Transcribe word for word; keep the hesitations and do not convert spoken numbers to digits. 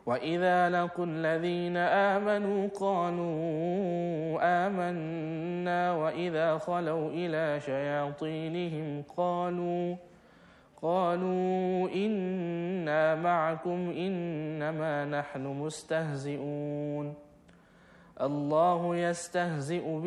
وإذا لقوا الذين آمنوا قالوا آمنا وإذا خلوا إلى شياطينهم قالوا قالوا إنا معكم إنما نحن مستهزئون الله يستهزئ